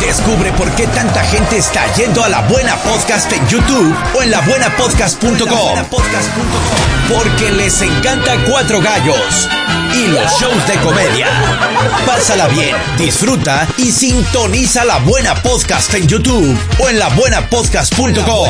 Descubre por qué tanta gente está yendo a La Buena Podcast en YouTube o en labuenapodcast.com. Porque les encanta Cuatro Gallos y los shows de comedia. Pásala bien, disfruta y sintoniza La Buena Podcast en YouTube o en labuenapodcast.com.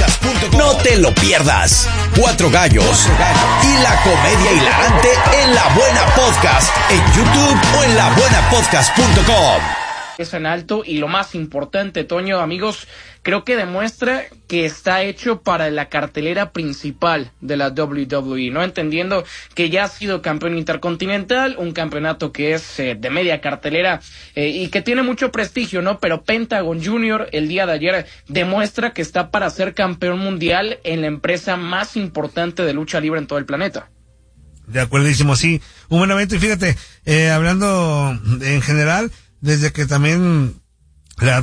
No te lo pierdas. Cuatro Gallos y la comedia hilarante en La Buena Podcast en YouTube o en labuenapodcast.com. Eso en alto, y lo más importante, Toño, amigos, creo que demuestra que está hecho para la cartelera principal de la WWE, ¿no? Entendiendo que ya ha sido campeón intercontinental, un campeonato que es de media cartelera y que tiene mucho prestigio, ¿no? Pero Pentagon Jr. el día de ayer demuestra que está para ser campeón mundial en la empresa más importante de lucha libre en todo el planeta. De acuerdísimo, sí. Un buen evento, y fíjate, hablando en general, desde que también la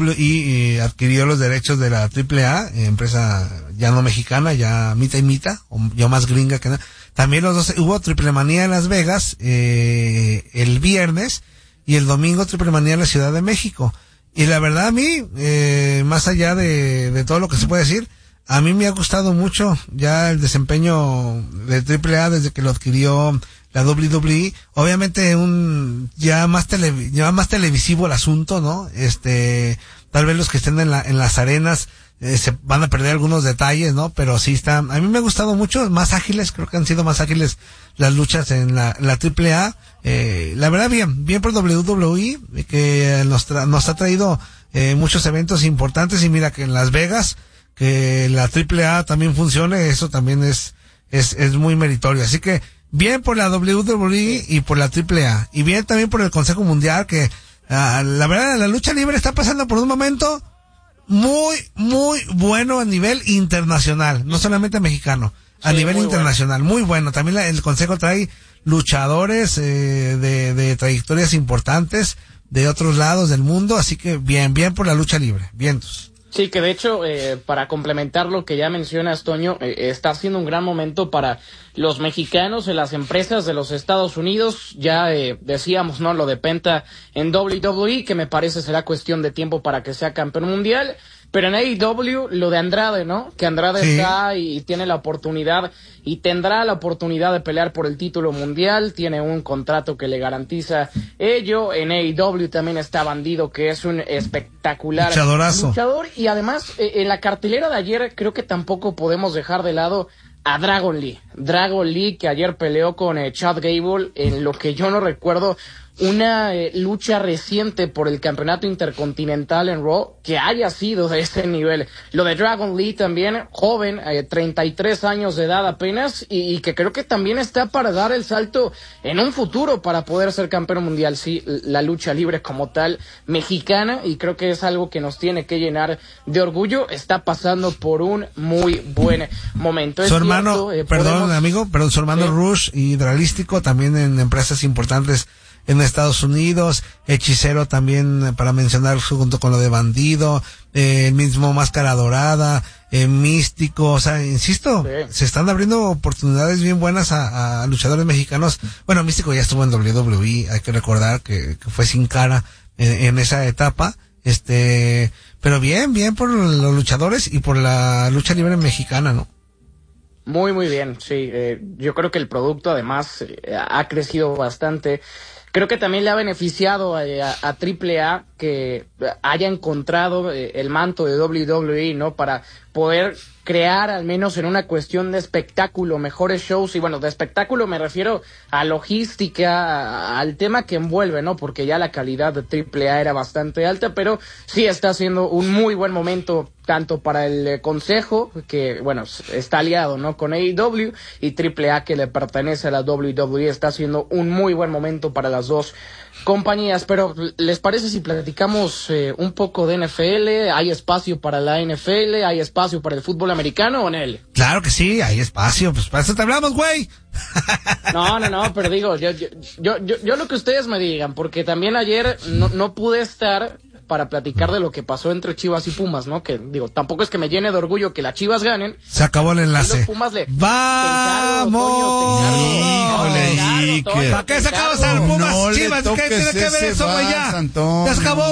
WWE adquirió los derechos de la AAA, empresa ya no mexicana, ya mitad y mitad, o ya más gringa que nada. También los dos, hubo Triple Manía en Las Vegas, el viernes, y el domingo Triple Manía en la Ciudad de México. Y la verdad a mí, más allá de todo lo que se puede decir, a mí me ha gustado mucho ya el desempeño de AAA desde que lo adquirió la WWE. Obviamente ya más televisivo el asunto, ¿no? Tal vez los que estén en las arenas se van a perder algunos detalles, ¿no? Pero sí a mí me ha gustado mucho, más ágiles, creo que han sido más ágiles las luchas en la AAA. La verdad bien por WWE, que nos ha traído muchos eventos importantes, y mira que en Las Vegas, que la AAA también funcione, eso también es muy meritorio. Así que bien por la WWE y por la AAA, y bien también por el Consejo Mundial, que la verdad la lucha libre está pasando por un momento muy bueno a nivel internacional, no solamente mexicano, a nivel internacional, muy bueno. También el Consejo trae luchadores de trayectorias importantes de otros lados del mundo, así que bien por la lucha libre, vientos. Sí, que de hecho, para complementar lo que ya mencionas, Toño, está siendo un gran momento para los mexicanos en las empresas de los Estados Unidos. Ya decíamos, ¿no?, lo de Penta en WWE, que me parece será cuestión de tiempo para que sea campeón mundial. Pero en AEW, lo de Andrade, ¿no? Que Andrade está y tiene la oportunidad y tendrá la oportunidad de pelear por el título mundial. Tiene un contrato que le garantiza ello. En AEW también está Bandido, que es un espectacular luchador. Y además, en la cartelera de ayer, creo que tampoco podemos dejar de lado a Dragon Lee, que ayer peleó con Chad Gable en lo que yo no recuerdo una lucha reciente por el campeonato intercontinental en Raw que haya sido de ese nivel. Lo de Dragon Lee también, joven, 33 años de edad apenas, y que creo que también está para dar el salto en un futuro para poder ser campeón mundial. Sí, la lucha libre como tal mexicana, y creo que es algo que nos tiene que llenar de orgullo, está pasando por un muy buen momento. Su hermano, su hermano Rush, Hidralístico, también en empresas importantes en Estados Unidos, Hechicero también, para mencionar, junto con lo de Bandido, el mismo Máscara Dorada, Místico, o sea, insisto, se están abriendo oportunidades bien buenas a luchadores mexicanos. Bueno, Místico ya estuvo en WWE, hay que recordar que fue Sin Cara en esa etapa, pero bien por los luchadores y por la lucha libre mexicana, ¿no? Muy bien, sí, yo creo que el producto además ha crecido bastante. Creo que también le ha beneficiado a AAA que haya encontrado el manto de WWE, ¿no? Para poder crear, al menos en una cuestión de espectáculo, mejores shows. Y bueno, de espectáculo me refiero a logística, al tema que envuelve, ¿no? Porque ya la calidad de AAA era bastante alta, pero sí está siendo un muy buen momento tanto para el Consejo, que bueno, está aliado, ¿no?, con AEW, y AAA, que le pertenece a la WWE, está haciendo un muy buen momento para las dos compañías. Pero ¿les parece si platicamos un poco de NFL? ¿Hay espacio para la NFL? ¿Hay espacio para el fútbol americano, o en él? Claro que sí, hay espacio, pues para eso te hablamos, güey. No, pero digo, yo lo que ustedes me digan, porque también ayer no pude estar para platicar de lo que pasó entre Chivas y Pumas, ¿no? Que digo, tampoco es que me llene de orgullo que las Chivas ganen. Se acabó el enlace. Los Pumas ¡Vamos! Híjole, ¿para qué sacamos al Pumas, Chivas? ¿Qué tiene que ver eso, güey? Ya se acabó.